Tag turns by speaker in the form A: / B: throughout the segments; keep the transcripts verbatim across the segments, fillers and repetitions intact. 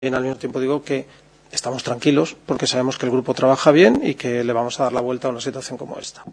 A: Y al mismo tiempo digo que estamos tranquilos porque sabemos que el grupo trabaja bien y que le vamos a dar la vuelta a una situación como esta.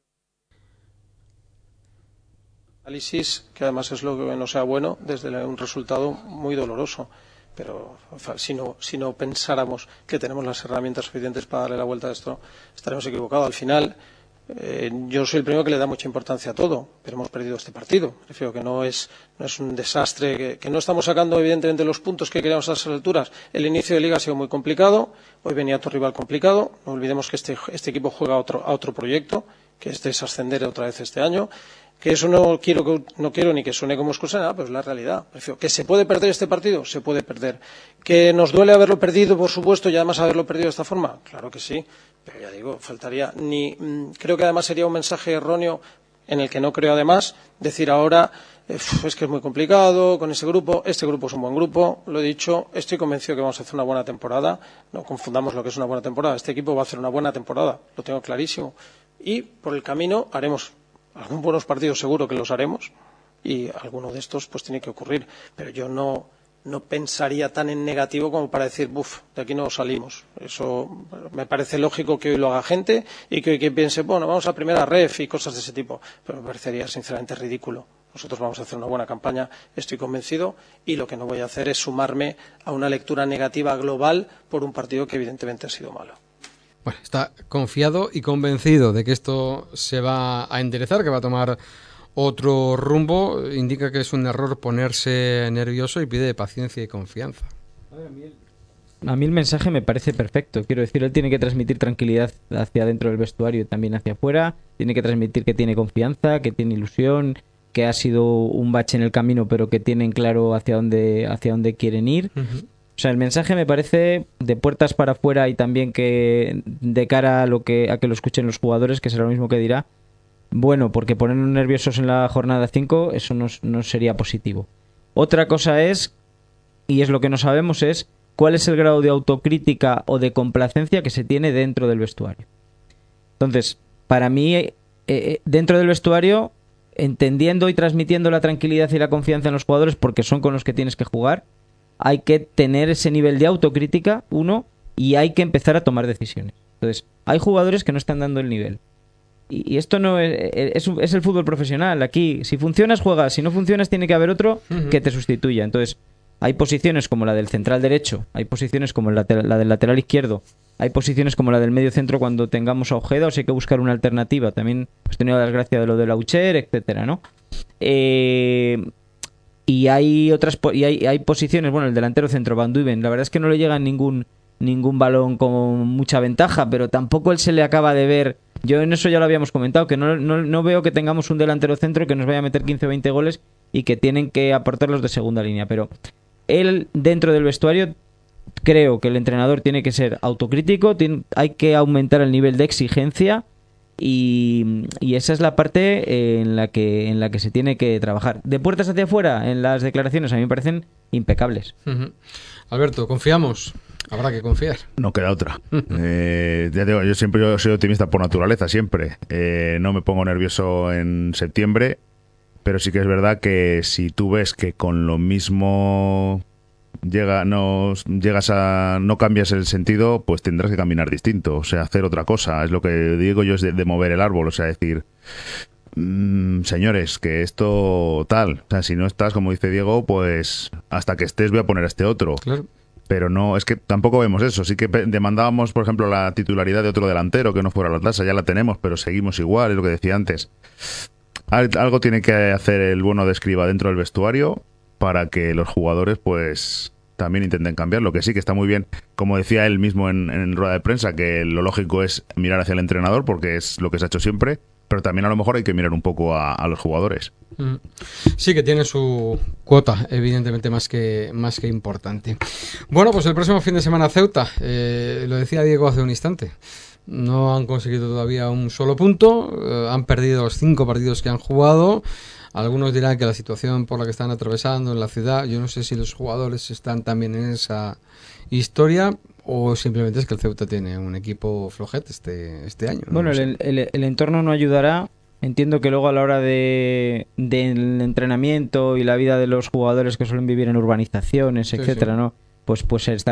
A: Análisis, que además es lo que no sea bueno, desde un resultado muy doloroso. Pero si no, si no pensáramos que tenemos las herramientas suficientes para darle la vuelta a esto, estaremos equivocados. Al final, eh, yo soy el primero que le da mucha importancia a todo, pero hemos perdido este partido. Prefiero que no es, no es un desastre, que, que no estamos sacando evidentemente los puntos que queríamos a esas alturas. El inicio de liga ha sido muy complicado, hoy venía otro rival complicado. No olvidemos que este, este equipo juega a otro, a otro proyecto, que este es ascender otra vez este año. Que eso no quiero, no quiero ni que suene como excusa nada, pero es la realidad. Prefiero que se puede perder este partido, se puede perder. Que nos duele haberlo perdido, por supuesto, y además haberlo perdido de esta forma, claro que sí. Pero ya digo, faltaría ni. Creo que además sería un mensaje erróneo en el que no creo además decir ahora eh, es que es muy complicado con ese grupo. Este grupo es un buen grupo, lo he dicho. Estoy convencido que vamos a hacer una buena temporada. No confundamos lo que es una buena temporada. Este equipo va a hacer una buena temporada, lo tengo clarísimo. Y por el camino haremos algunos buenos partidos, seguro que los haremos, y alguno de estos pues tiene que ocurrir, pero yo no, no pensaría tan en negativo como para decir, buf, de aquí no salimos. Eso me parece lógico que hoy lo haga gente y que hoy que piense, bueno, vamos a primera ref y cosas de ese tipo, pero me parecería sinceramente ridículo. Nosotros vamos a hacer una buena campaña, estoy convencido, y lo que no voy a hacer es sumarme a una lectura negativa global por un partido que evidentemente ha sido malo.
B: Bueno, está confiado y convencido de que esto se va a enderezar, que va a tomar otro rumbo. Indica que es un error ponerse nervioso y pide paciencia y confianza.
C: A ver, a mí el, a mí el mensaje me parece perfecto. Quiero decir, él tiene que transmitir tranquilidad hacia dentro del vestuario y también hacia afuera. Tiene que transmitir que tiene confianza, que tiene ilusión, que ha sido un bache en el camino, pero que tienen claro hacia dónde, hacia dónde quieren ir. Uh-huh. O sea, el mensaje me parece de puertas para afuera y también que de cara a lo que a que lo escuchen los jugadores, que será lo mismo que dirá, bueno, porque ponernos nerviosos en la jornada cinco, eso no, no sería positivo. Otra cosa es, y es lo que no sabemos, es cuál es el grado de autocrítica o de complacencia que se tiene dentro del vestuario. Entonces, para mí, eh, dentro del vestuario, entendiendo y transmitiendo la tranquilidad y la confianza en los jugadores, porque son con los que tienes que jugar, hay que tener ese nivel de autocrítica, uno, y hay que empezar a tomar decisiones. Entonces, hay jugadores que no están dando el nivel. Y, y esto no es, es, es el fútbol profesional. Aquí, si funcionas, juegas. Si no funcionas, tiene que haber otro uh-huh. que te sustituya. Entonces, hay posiciones como la del central derecho, hay posiciones como la, la del lateral izquierdo, hay posiciones como la del medio centro cuando tengamos a Ojeda, o sea, hay que buscar una alternativa. También hemos tenido la desgracia de lo de Laucher, etcétera, ¿no? Eh... Y hay otras y hay, hay posiciones, bueno, el delantero centro, Van Duven, la verdad es que no le llega ningún ningún balón con mucha ventaja, pero tampoco él se le acaba de ver. Yo en eso ya lo habíamos comentado, que no, no, no veo que tengamos un delantero centro que nos vaya a meter quince o veinte goles y que tienen que aportarlos de segunda línea, pero él dentro del vestuario creo que el entrenador tiene que ser autocrítico, tiene, hay que aumentar el nivel de exigencia. Y, y esa es la parte en la que en la que se tiene que trabajar. De puertas hacia afuera, en las declaraciones a mí me parecen impecables.
B: Uh-huh. Alberto, ¿confiamos? Habrá que confiar.
D: No queda otra. eh, ya digo, yo siempre yo soy optimista por naturaleza, siempre. Eh, no me pongo nervioso en septiembre, pero sí que es verdad que si tú ves que con lo mismo llega no llegas a no cambias el sentido, pues tendrás que caminar distinto, o sea, hacer otra cosa. Es lo que digo yo, es de, de mover el árbol, o sea, decir mmm, señores, que esto tal, o sea, si no estás, como dice Diego, pues hasta que estés voy a poner a este otro. Claro. Pero no, es que tampoco vemos eso. Sí que demandábamos, por ejemplo, la titularidad de otro delantero que no fuera la tasa, ya la tenemos, pero seguimos igual, es lo que decía antes. Algo tiene que hacer el bueno de Escribá dentro del vestuario para que los jugadores pues también intenten cambiar. Lo que sí que está muy bien, como decía él mismo en, en rueda de prensa, que lo lógico es mirar hacia el entrenador porque es lo que se ha hecho siempre, pero también a lo mejor hay que mirar un poco a, a los jugadores.
B: Sí, que tiene su cuota, evidentemente más que más que importante. Bueno, pues el próximo fin de semana Ceuta, eh, lo decía Diego hace un instante, no han conseguido todavía un solo punto, eh, han perdido los cinco partidos que han jugado. Algunos dirán que la situación por la que están atravesando en la ciudad, yo no sé si los jugadores están también en esa historia o simplemente es que el Ceuta tiene un equipo flojete este, este año. ¿No?
C: Bueno,
B: no
C: el, el, el entorno no ayudará. Entiendo que luego a la hora de del entrenamiento y la vida de los jugadores que suelen vivir en urbanizaciones, etcétera, sí, sí. ¿no? pues pues estar